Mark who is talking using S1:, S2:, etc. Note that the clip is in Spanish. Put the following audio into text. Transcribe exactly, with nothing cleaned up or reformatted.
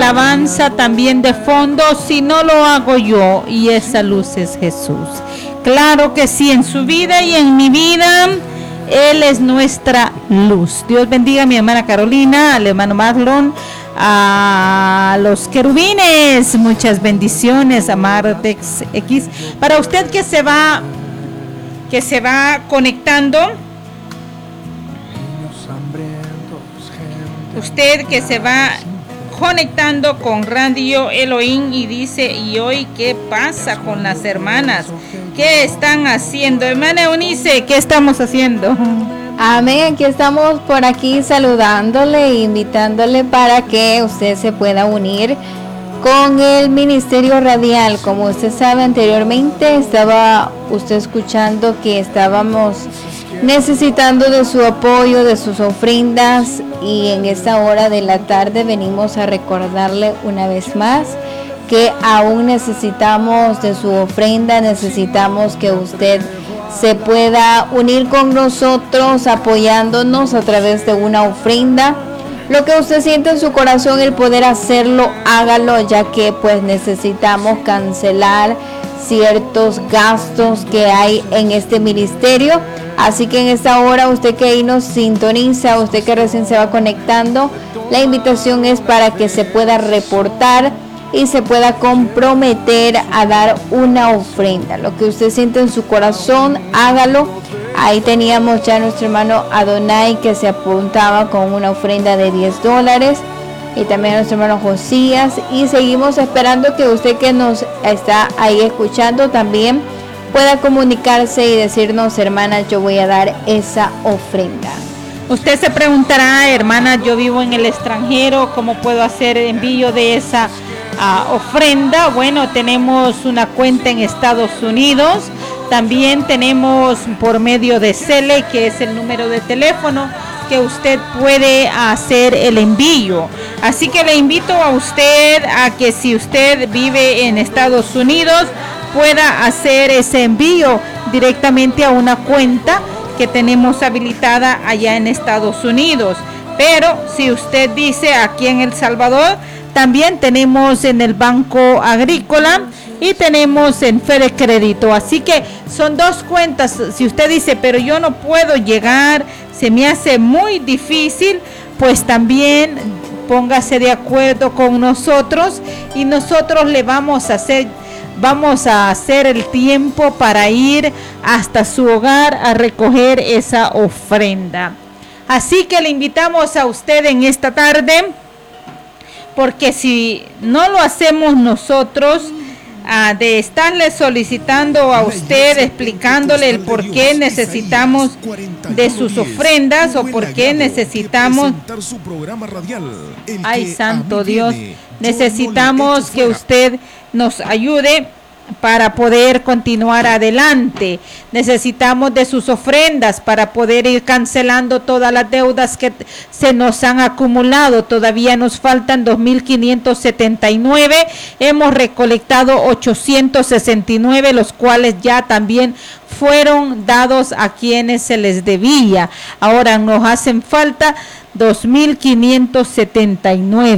S1: alabanza también de fondo, si no lo hago yo, y esa luz es Jesús. Claro que sí, en su vida y en mi vida, Él es nuestra luz. Dios bendiga a mi hermana Carolina, al hermano Marlon, a los querubines, muchas bendiciones, a Martex X. Para usted que se va, que se va conectando, usted que se va conectando con Radio Elohim y dice, ¿y hoy qué pasa con las hermanas? ¿Qué están haciendo? Hermana Eunice, ¿qué estamos haciendo?
S2: Amén, aquí estamos por aquí saludándole e invitándole para que usted se pueda unir con el Ministerio Radial. Como usted sabe, anteriormente estaba usted escuchando que estábamos necesitando de su apoyo, de sus ofrendas, y en esta hora de la tarde venimos a recordarle una vez más que aún necesitamos de su ofrenda, necesitamos que usted se pueda unir con nosotros apoyándonos a través de una ofrenda. Lo que usted siente en su corazón, el poder hacerlo, hágalo, ya que pues necesitamos cancelar ciertos gastos que hay en este ministerio. Así que en esta hora, usted que ahí nos sintoniza, usted que recién se va conectando, la invitación es para que se pueda reportar y se pueda comprometer a dar una ofrenda. Lo que usted siente en su corazón, hágalo. Ahí teníamos ya a nuestro hermano Adonai que se apuntaba con una ofrenda de diez dólares. Y también a nuestro hermano Josías. Y seguimos esperando que usted que nos está ahí escuchando también pueda comunicarse y decirnos, hermana, yo voy a dar esa ofrenda.
S1: Usted se preguntará, hermana, yo vivo en el extranjero, ¿cómo puedo hacer envío de esa uh, ofrenda? Bueno, tenemos una cuenta en Estados Unidos, también tenemos por medio de Cele, que es el número de teléfono que usted puede hacer el envío. Así que le invito a usted a que si usted vive en Estados Unidos, pueda hacer ese envío directamente a una cuenta que tenemos habilitada allá en Estados Unidos. Pero si usted dice aquí en El Salvador, también tenemos en el Banco Agrícola y tenemos en Fede Crédito. Así que son dos cuentas. Si usted dice, pero yo no puedo llegar, se me hace muy difícil, pues también póngase de acuerdo con nosotros y nosotros le vamos a hacer Vamos a hacer el tiempo para ir hasta su hogar a recoger esa ofrenda. Así que le invitamos a usted en esta tarde, porque si no lo hacemos nosotros, uh, de estarle solicitando a usted, explicándole el por qué necesitamos de sus ofrendas o por qué necesitamos, ay santo Dios, necesitamos que usted nos ayude para poder continuar adelante. Necesitamos de sus ofrendas para poder ir cancelando todas las deudas que se nos han acumulado. Todavía nos faltan dos mil quinientos setenta y nueve. Hemos recolectado ochocientos sesenta y nueve, los cuales ya también fueron dados a quienes se les debía. Ahora nos hacen falta dos mil quinientos setenta y nueve.